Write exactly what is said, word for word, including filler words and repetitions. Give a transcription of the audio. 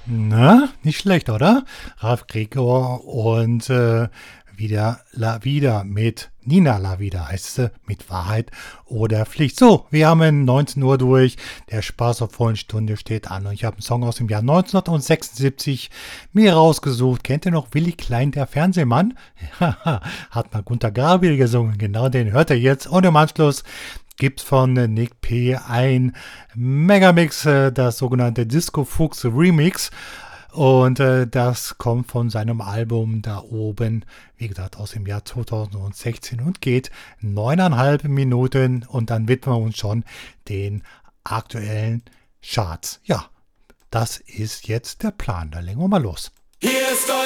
Na, nicht schlecht, oder? Ralf Gregor und äh, wieder La Vida mit Nina La Vida heißt sie, mit Wahrheit oder Pflicht. So, wir haben neunzehn Uhr durch. Der Spaß auf vollen Stunde steht an und ich habe einen Song aus dem Jahr neunzehnhundertsechsundsiebzig mir rausgesucht. Kennt ihr noch Willy Klein, der Fernsehmann? Haha, hat mal Gunter Gabriel gesungen. Genau den hört ihr jetzt. Und im Anschluss gibt's von äh, Nick P. ein Megamix, äh, das sogenannte Disco Fuchs Remix. Und äh, das kommt von seinem Album da oben, wie gesagt, aus dem Jahr zweitausendsechzehn und geht neuneinhalb Minuten und dann widmen wir uns schon den aktuellen Charts. Ja, das ist jetzt der Plan. Dann legen wir mal los. Hier ist